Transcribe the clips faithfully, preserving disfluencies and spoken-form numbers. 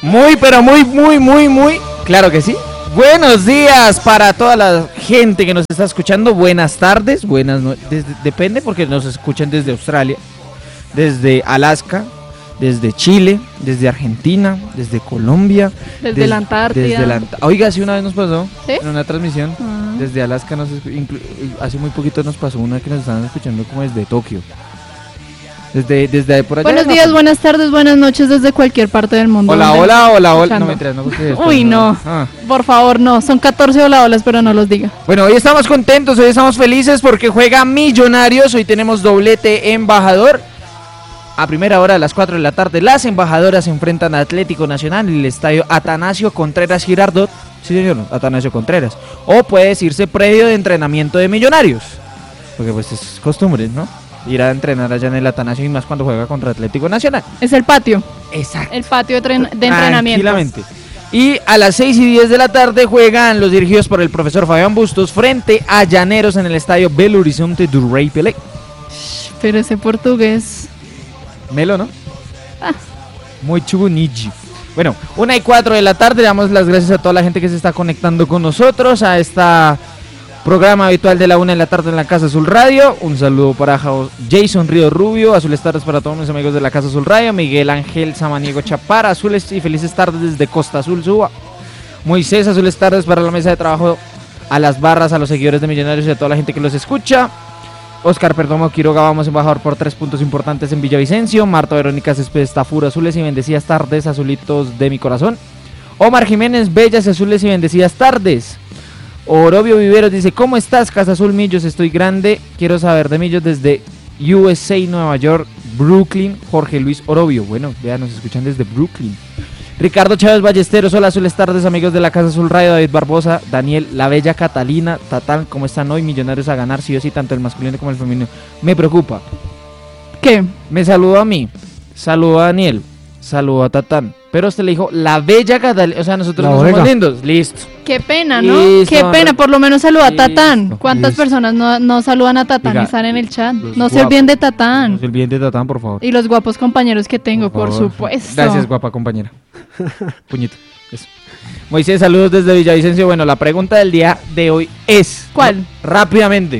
Muy, pero muy, muy, muy, muy, claro que sí. Buenos días para toda la gente que nos está escuchando. Buenas tardes, buenas noches. Depende porque nos escuchan desde Australia, desde Alaska, desde Chile, desde Argentina, desde Colombia, desde des, la Antártida. Desde la, oiga, sí, una vez nos pasó, ¿sí? En una transmisión, uh-huh. desde Alaska, nos, inclu, hace muy poquito nos pasó una que nos estaban escuchando como desde Tokio. Desde, desde por allá. Buenos días, buenas tardes, buenas noches desde cualquier parte del mundo. Hola, hola, hola, hola. No me enteras, no, porque Uy, no. no. Ah. Por favor, no. Son catorce hola, holas, pero no los diga. Bueno, hoy estamos contentos, hoy estamos felices porque juega Millonarios. Hoy tenemos doblete embajador. A primera hora, a las cuatro de la tarde, las embajadoras se enfrentan a Atlético Nacional en el estadio Atanasio Contreras Girardot. Sí, señor, Atanasio Contreras. O puede decirse predio de entrenamiento de Millonarios. Porque pues es costumbre, ¿no? Ir a entrenar allá en el Atanasio y más cuando juega contra Atlético Nacional. Es el patio. Exacto. El patio de, tren- de entrenamiento. Tranquilamente. Y a las seis y diez de la tarde juegan los dirigidos por el profesor Fabián Bustos frente a Llaneros en el estadio Belo Horizonte do Rei Pelé. Pero ese portugués. Melo, ¿no? Ah. Muy chubunigi. Bueno, una y cuatro de la tarde, damos las gracias a toda la gente que se está conectando con nosotros a esta programa habitual de la una de la tarde en la Casa Azul Radio. Un saludo para Jason Río Rubio, azules tardes para todos mis amigos de la Casa Azul Radio, Miguel Ángel Samaniego Chapara, azules y felices tardes desde Costa Azul, Suba. Moisés, azules tardes para la mesa de trabajo, a las barras, a los seguidores de Millonarios y a toda la gente que los escucha. Oscar Perdomo Quiroga, vamos embajador por tres puntos importantes en Villavicencio. Marta Verónica Céspedes Tafura, azules y bendecidas tardes, azulitos de mi corazón. Omar Jiménez, bellas azules y bendecidas tardes. Orobio Viveros dice, ¿cómo estás, Casa Azul Millos? Estoy grande, quiero saber de Millos desde U S A, Nueva York, Brooklyn. Jorge Luis Orobio, bueno, vean, nos escuchan desde Brooklyn. Ricardo Chávez Ballesteros, hola, azules tardes, amigos de la Casa Azul Radio. David Barbosa, Daniel, la bella Catalina, Tatán, ¿cómo están hoy? Millonarios a ganar, sí o sí, tanto el masculino como el femenino. Me preocupa. ¿Qué? Me saludó a mí, saludó a Daniel, saludó a Tatán, pero usted le dijo, la bella Catalina, o sea, nosotros la no oreja. somos lindos, listo. Qué pena, ¿no? Listo, Qué pena, por lo menos saluda a Tatán. Listo. ¿Cuántas Listo. personas no, no saludan a Tatán Diga, y están en el chat? los No se guapos. olviden de Tatán. No se olviden de Tatán, por favor. Y los guapos compañeros que tengo, por, favor. supuesto. Gracias, guapa compañera. Puñito. Eso. Moisés, saludos desde Villavicencio. Bueno, la pregunta del día de hoy es... ¿Cuál? No, rápidamente.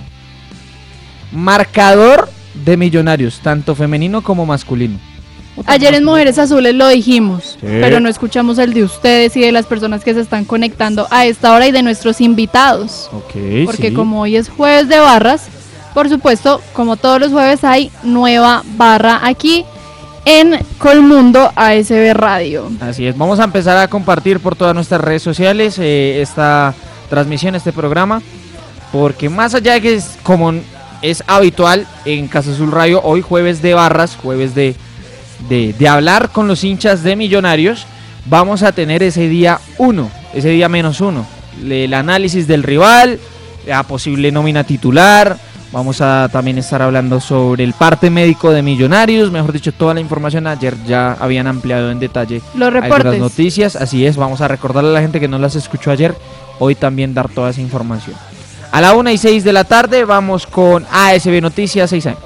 Marcador de Millonarios, tanto femenino como masculino. Ayer en Mujeres Azules lo dijimos, Sí. pero no escuchamos el de ustedes y de las personas que se están conectando a esta hora y de nuestros invitados. Ok, Porque sí. como hoy es jueves de barras, por supuesto, como todos los jueves hay nueva barra aquí en Colmundo A S B Radio. Así es, vamos a empezar a compartir por todas nuestras redes sociales eh, esta transmisión, este programa, porque más allá de que es como es habitual en Casa Azul Radio, hoy jueves de barras, jueves de, de, de hablar con los hinchas de Millonarios, vamos a tener ese día uno, ese día menos uno, el análisis del rival, la posible nómina titular. Vamos a también estar hablando sobre el parte médico de Millonarios, mejor dicho, toda la información. Ayer ya habían ampliado en detalle Los algunas reportes. noticias, así es, vamos a recordarle a la gente que no las escuchó ayer, hoy también dar toda esa información. A la una y seis de la tarde vamos con A S B Noticias seis A M.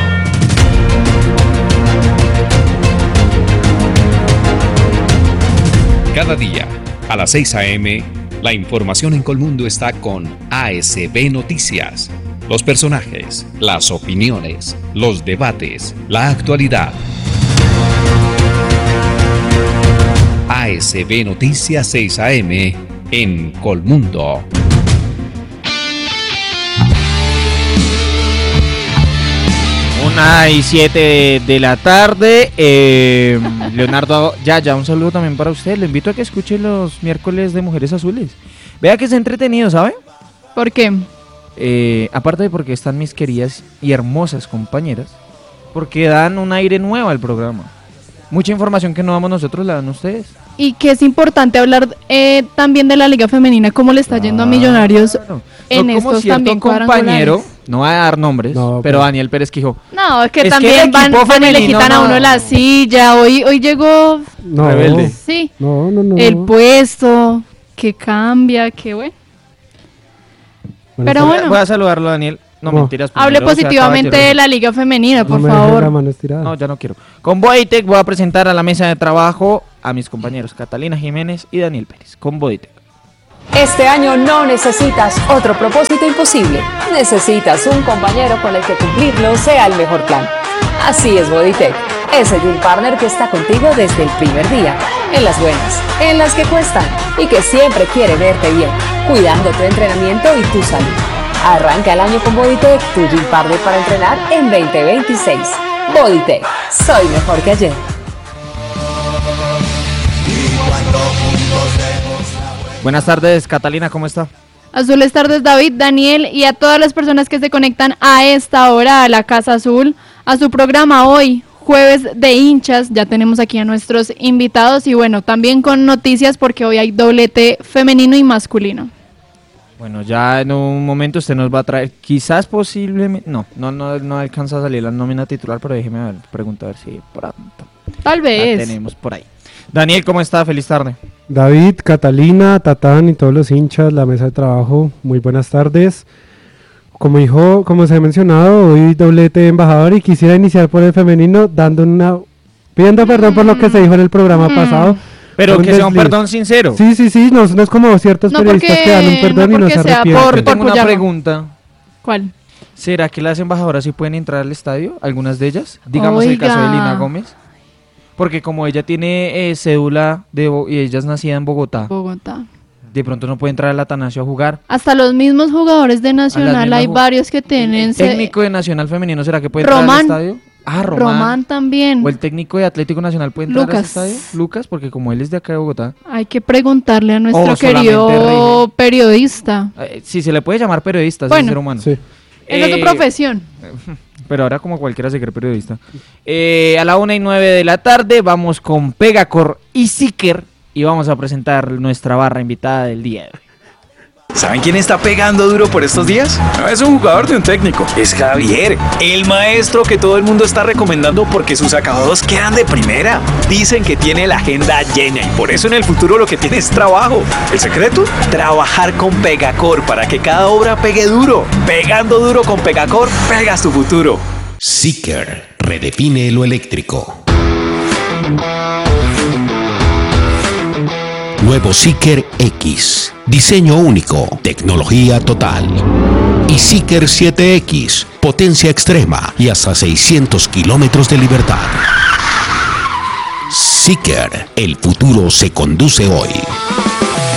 Cada día, a las seis a eme, la información en Colmundo está con A S B Noticias. Los personajes, las opiniones, los debates, la actualidad. A S B Noticias seis a eme en Colmundo. Una y siete de la tarde. Eh, Leonardo Yaya, un saludo también para usted. Le invito a que escuche los miércoles de Mujeres Azules. Vea que es entretenido, ¿sabe? ¿Por qué? Eh, aparte de porque están mis queridas y hermosas compañeras, porque dan un aire nuevo al programa. Mucha información que no damos nosotros la dan ustedes. Y que es importante hablar eh, también de la Liga Femenina, cómo le está yendo a Millonarios Claro. en No como estos cierto también compañero, cuadrangulares. no va a dar nombres, No, pero pues. Daniel Pérez Quijo. No, es que Es que también el van, equipo van y le femenino quitan a no- uno la silla. Hoy hoy llegó, No, Rebelde. sí, no, no, no. el puesto, que cambia, que bueno. Buenas pero tardes. Voy a- bueno. Voy a saludarlo, Daniel. No, No. mentiras. Hable primero, o sea, positivamente caballero. de la Liga Femenina, por No me dejes favor. la mano estirada. No, ya no quiero. Con Boitec voy a presentar a la mesa de trabajo a mis compañeros Catalina Jiménez y Daniel Pérez con Bodytech. Este año no necesitas otro propósito imposible. Necesitas un compañero con el que cumplirlo sea el mejor plan. Así es Bodytech, ese Gym Partner que está contigo desde el primer día, en las buenas, en las que cuestan y que siempre quiere verte bien, cuidando tu entrenamiento y tu salud. Arranca el año con Bodytech, tu Gym Partner para entrenar en veinte veintiséis. Bodytech, soy mejor que ayer. Buenas tardes, Catalina, ¿cómo está? Azules tardes, David, Daniel y a todas las personas que se conectan a esta hora a la Casa Azul, a su programa hoy, jueves de hinchas. Ya tenemos aquí a nuestros invitados y bueno, también con noticias porque hoy hay doblete femenino y masculino. Bueno, ya en un momento usted nos va a traer, quizás posiblemente, no, no, no, no alcanza a salir la nómina titular, pero déjeme ver, preguntar a ver si pronto. Tal vez. La tenemos por ahí. Daniel, ¿cómo está? Feliz tarde. David, Catalina, Tatán y todos los hinchas, la mesa de trabajo, muy buenas tardes. Como dijo, como se ha mencionado, hoy doblete embajador y quisiera iniciar por el femenino dando una, pidiendo perdón por lo que se dijo en el programa Mm. pasado. Pero Un que sea un desliz. perdón sincero. Sí, sí, sí, no, no es como ciertos No periodistas porque- que dan un perdón no y no porque se sea arrepienten. por- Yo tengo una Puyama. pregunta. ¿Cuál? ¿Será que las embajadoras sí pueden entrar al estadio? ¿Algunas de ellas? Digamos el Oiga. caso de Lina Gómez. Porque como ella tiene eh, cédula de Bo- y ella es nacida en Bogotá, Bogotá. de pronto no puede entrar al Atanasio a jugar. Hasta los mismos jugadores de Nacional mismas hay ju- varios que tienen. ¿El se- técnico de Nacional Femenino será que puede entrar Román. al estadio? Ah, Román. Román también. ¿O el técnico de Atlético Nacional puede entrar a Lucas. ese estadio? Lucas, porque como él es de acá de Bogotá. Hay que preguntarle a nuestro Oh, solamente querido Reine. periodista. Eh, sí, se le puede llamar periodista, es Bueno. un ser humano. Sí. Esa es su Eh, profesión. Pero ahora como cualquiera se cree periodista. Eh, a la una y nueve de la tarde vamos con Pegacor y Seeker y vamos a presentar nuestra barra invitada del día de hoy. ¿Saben quién está pegando duro por estos días? No es un jugador de un técnico, es Javier, el maestro que todo el mundo está recomendando porque sus acabados quedan de primera. Dicen que tiene la agenda llena y por eso en el futuro lo que tiene es trabajo. ¿El secreto? Trabajar con Pegacor para que cada obra pegue duro. Pegando duro con Pegacor, pegas tu futuro. Seeker redefine lo eléctrico. Nuevo Seeker X. Diseño único, tecnología total. Y Seeker siete X. Potencia extrema y hasta seiscientos kilómetros de libertad. Seeker. El futuro se conduce hoy.